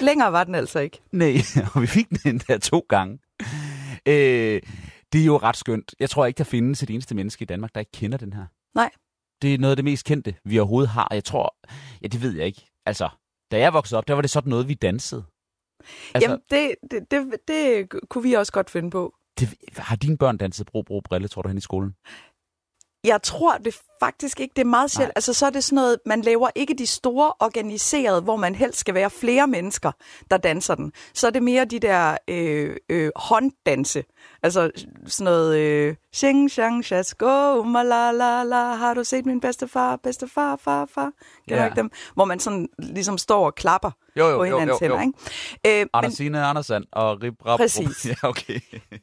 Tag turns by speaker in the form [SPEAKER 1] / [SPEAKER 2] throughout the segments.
[SPEAKER 1] Længere var den altså ikke.
[SPEAKER 2] Nej, og vi fik den der 2 gange. Det er jo ret skønt. Jeg tror ikke, der findes et eneste menneske i Danmark, der ikke kender den her.
[SPEAKER 1] Nej.
[SPEAKER 2] Det er noget af det mest kendte, vi overhovedet har. Jeg tror, ja, det ved jeg ikke. Altså, da jeg voksede op, der var det sådan noget, vi dansede.
[SPEAKER 1] Altså, jamen, det kunne vi også godt finde på.
[SPEAKER 2] Har dine børn danset bro, brille, tror du, hen i skolen?
[SPEAKER 1] Jeg tror det faktisk ikke. Det er meget sjældent. Altså, så er det sådan noget, man laver ikke de store organiserede, hvor man helst skal være flere mennesker, der danser den. Så er det mere de der hånddanse. Altså sådan noget shing, shang, shas, go, la, la, la, har du set min bedstefar, far? Kender ikke dem? Hvor man sådan ligesom står og klapper på hinandens hænder, ikke?
[SPEAKER 2] Andersine Andersen og Rip Rap.
[SPEAKER 1] Præcis.
[SPEAKER 2] Ja, okay.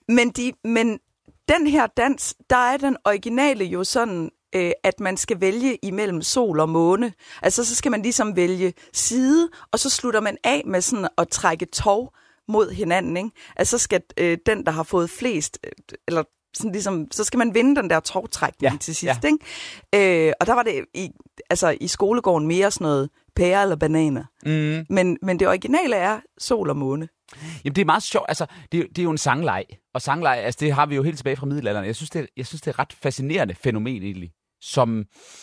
[SPEAKER 1] Men den her dans, der er den originale jo sådan, at man skal vælge imellem sol og måne. Altså, så skal man ligesom vælge side, og så slutter man af med sådan at trække tov mod hinanden, ikke? Altså, så skal den, der har fået flest, eller sådan ligesom, så skal man vinde den der tovtrækning til sidst, ikke? Og der var det i skolegården mere sådan noget pære eller bananer. Men det originale er sol og måne.
[SPEAKER 2] Jamen, det er meget sjovt. Altså, det er jo en sangleg. Og sangleg, altså, det har vi jo helt tilbage fra middelalderen. Jeg synes, det er et ret fascinerende fænomen, egentlig, som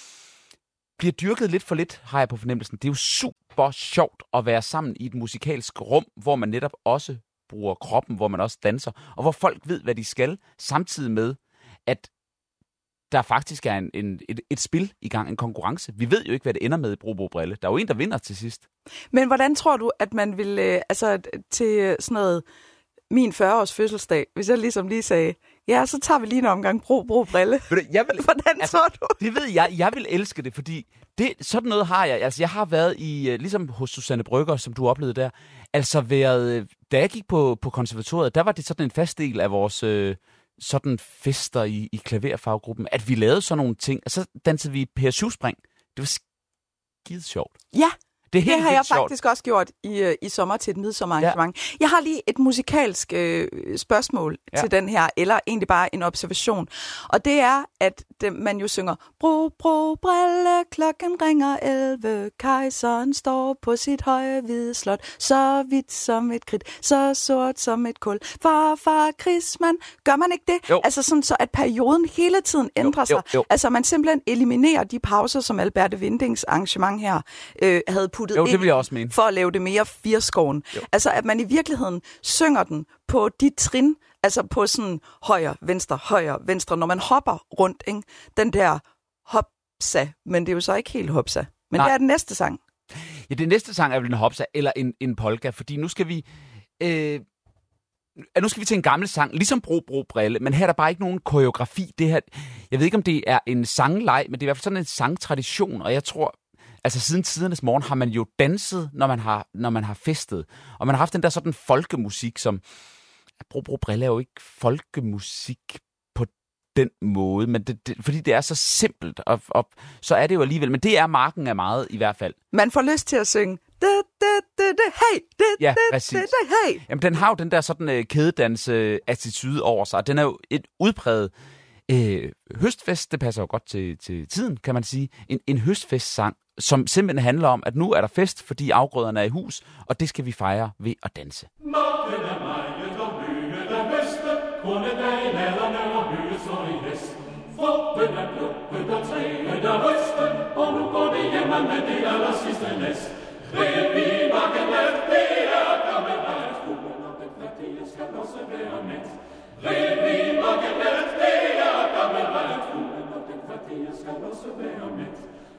[SPEAKER 2] bliver dyrket lidt for lidt, har jeg på fornemmelsen. Det er jo super sjovt at være sammen i et musikalsk rum, hvor man netop også bruger kroppen, hvor man også danser, og hvor folk ved, hvad de skal, samtidig med, at der faktisk er et spil i gang, en konkurrence. Vi ved jo ikke, hvad det ender med i Bro Brille. Der er jo en, der vinder til sidst.
[SPEAKER 1] Men hvordan tror du, at man vil, til sådan noget, min 40-års fødselsdag, hvis jeg ligesom lige sagde, ja, så tager vi lige en omgang Bro Brille. Hvordan tror du?
[SPEAKER 2] Det ved jeg. Jeg vil elske det, fordi sådan noget har jeg. Altså, jeg har været i, ligesom hos Susanne Brøgger, som du oplevede der, altså da jeg gik på konservatoriet, der var det sådan en fast del af vores sådan fester i klaverfaggruppen, at vi lavede sådan nogle ting, og så dansede vi Per Syvspring. Det var skide sjovt.
[SPEAKER 1] Ja, det har jeg
[SPEAKER 2] sjovt.
[SPEAKER 1] faktisk også gjort i sommer til et midsommerarrangement. Ja. Jeg har lige et musikalsk spørgsmål til den her, eller egentlig bare en observation. Og det er, at man jo synger Bro, brille, klokken ringer 11, kejseren står på sit høje hvide slot, så hvidt som et kridt, så sort som et kul. Far, krigsmand. Gør man ikke det?
[SPEAKER 2] Jo.
[SPEAKER 1] Altså sådan så, at perioden hele tiden ændrer sig.
[SPEAKER 2] Jo.
[SPEAKER 1] Altså man simpelthen eliminerer de pauser, som Alberte Windings arrangement her havde puttet
[SPEAKER 2] det vil jeg også mene.
[SPEAKER 1] For at lave det mere firskåren. Altså, at man i virkeligheden synger den på de trin, altså på sådan højre, venstre, når man hopper rundt, ikke? Den der hopsa, men det er jo så ikke helt hopsa. Men det er den næste sang.
[SPEAKER 2] Ja, den næste sang er vel en hopsa eller en polka, fordi nu skal vi til en gammel sang, ligesom Bro Brille, men her er der bare ikke nogen koreografi. Det her, jeg ved ikke, om det er en sangleg, men det er i hvert fald sådan en sangtradition, og jeg tror, altså siden tidernes morgen har man jo danset, når man har festet. Og man har haft den der sådan folkemusik, som Bro Brille er jo ikke folkemusik på den måde, men fordi det er så simpelt, og så er det jo alligevel. Men det er marken af meget i hvert fald.
[SPEAKER 1] Man får lyst til at synge hey,
[SPEAKER 2] ja, præcis.
[SPEAKER 1] Hey.
[SPEAKER 2] Jamen, den har jo den der sådan kædedans-attitude over sig, og den er jo et udpræget høstfest. Det passer jo godt til tiden, kan man sige. En høstfestsang, som simpelthen handler om, at nu er der fest, fordi afgrøderne er i hus, og det skal vi fejre ved at danse.
[SPEAKER 3] Og nu går det hjemme med det allersidste næst. Revy Markenet, det er kammerat, hulen og den fattige skal også være mæt. Revy Markenet, det er kammerat, hulen og den fattige skal også være mæt.